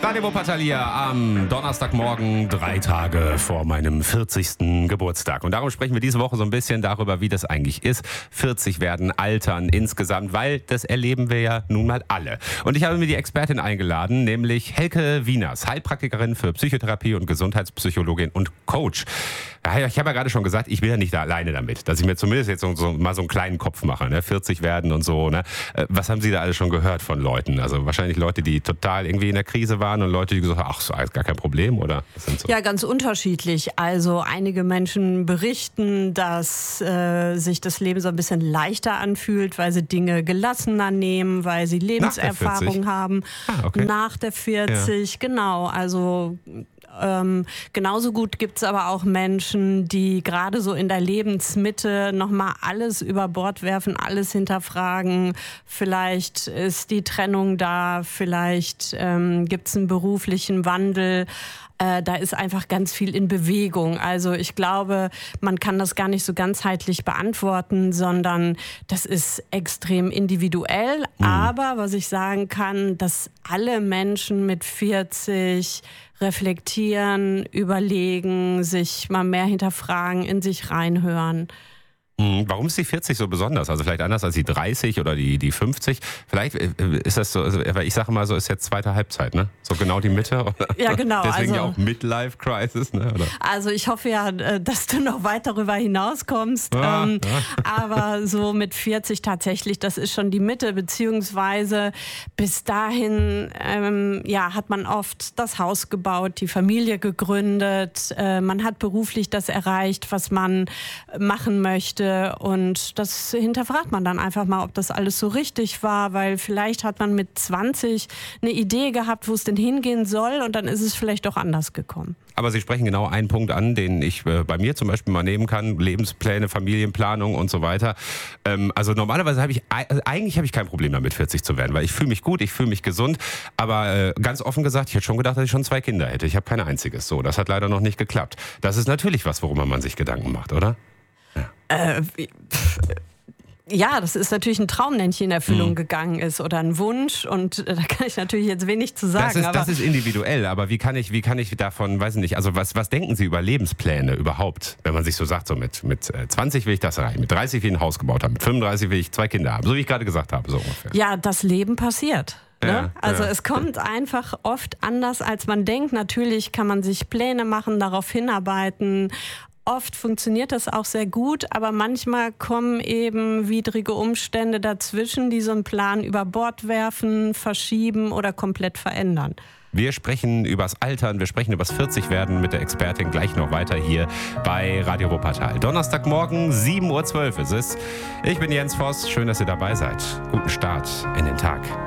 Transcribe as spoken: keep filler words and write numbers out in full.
Radio Wuppertal hier am Donnerstagmorgen, drei Tage vor meinem vierzigsten Geburtstag. Und darum sprechen wir diese Woche so ein bisschen darüber, wie das eigentlich ist. vierzig werden, altern insgesamt, weil das erleben wir ja nun mal alle. Und ich habe mir die Expertin eingeladen, nämlich Helke Wieners, Heilpraktikerin für Psychotherapie und Gesundheitspsychologin und Coach. Ja, ich habe ja gerade schon gesagt, ich bin ja nicht da alleine damit, dass ich mir zumindest jetzt so, so, mal so einen kleinen Kopf mache, ne? vierzig werden und so. Ne? Was haben Sie da alles schon gehört von Leuten? Also wahrscheinlich Leute, die total irgendwie in der Krise waren und Leute, die gesagt haben, ach, so ist gar kein Problem, oder? Was sind so? Ja, ganz unterschiedlich. Also einige Menschen berichten, dass äh, sich das Leben so ein bisschen leichter anfühlt, weil sie Dinge gelassener nehmen, weil sie Lebenserfahrung haben. Ah, okay. Nach der vierzig, ja. Genau. Also Ähm, genauso gut gibt es aber auch Menschen, die gerade so in der Lebensmitte nochmal alles über Bord werfen, alles hinterfragen. Vielleicht ist die Trennung da, vielleicht ähm, gibt es einen beruflichen Wandel. Äh, da ist einfach ganz viel in Bewegung. Also ich glaube, man kann das gar nicht so ganzheitlich beantworten, sondern das ist extrem individuell. Mhm. Aber was ich sagen kann, dass alle Menschen mit vierzig reflektieren, überlegen, sich mal mehr hinterfragen, in sich reinhören. Warum ist die vierzig so besonders? Also vielleicht anders als die dreißig oder die, die fünfzig. Vielleicht ist das so, also, weil ich sage mal so, ist jetzt zweite Halbzeit, ne? So genau die Mitte. Oder? Ja, genau. Deswegen also, ja auch Midlife-Crisis, ne? Oder? Also ich hoffe ja, dass du noch weit darüber hinauskommst. Ja, ähm, ja. Aber so mit vierzig tatsächlich, das ist schon die Mitte, beziehungsweise bis dahin ähm, ja, hat man oft das Haus gebaut, die Familie gegründet, äh, man hat beruflich das erreicht, was man machen möchte. Und das hinterfragt man dann einfach mal, ob das alles so richtig war, weil vielleicht hat man mit zwanzig eine Idee gehabt, wo es denn hingehen soll und dann ist es vielleicht doch anders gekommen. Aber Sie sprechen genau einen Punkt an, den ich äh, bei mir zum Beispiel mal nehmen kann, Lebenspläne, Familienplanung und so weiter. Ähm, also normalerweise habe ich, also eigentlich habe ich kein Problem damit, vierzig zu werden, weil ich fühle mich gut, ich fühle mich gesund, aber äh, ganz offen gesagt, ich hätte schon gedacht, dass ich schon zwei Kinder hätte. Ich habe kein einziges. So, das hat leider noch nicht geklappt. Das ist natürlich was, worüber man sich Gedanken macht, oder? Äh, ja, das ist natürlich ein Traum, der nicht in Erfüllung mhm. gegangen ist oder ein Wunsch und äh, da kann ich natürlich jetzt wenig zu sagen. Das ist, aber das ist individuell, aber wie kann ich, wie kann ich davon, weiß ich nicht, also was, was denken Sie über Lebenspläne überhaupt, wenn man sich so sagt, so mit, mit zwanzig will ich das erreichen, mit dreißig will ich ein Haus gebaut haben, mit fünfunddreißig will ich zwei Kinder haben, so wie ich gerade gesagt habe, so ungefähr. Ja, das Leben passiert. Ne? Ja, also ja. es kommt einfach oft anders, als man denkt. Natürlich kann man sich Pläne machen, darauf hinarbeiten. Oft funktioniert das auch sehr gut, aber manchmal kommen eben widrige Umstände dazwischen, die so einen Plan über Bord werfen, verschieben oder komplett verändern. Wir sprechen übers Altern, wir sprechen übers vierzig werden mit der Expertin gleich noch weiter hier bei Radio Wuppertal. Donnerstagmorgen, sieben Uhr zwölf ist es. Ich bin Jens Voss, schön, dass ihr dabei seid. Guten Start in den Tag.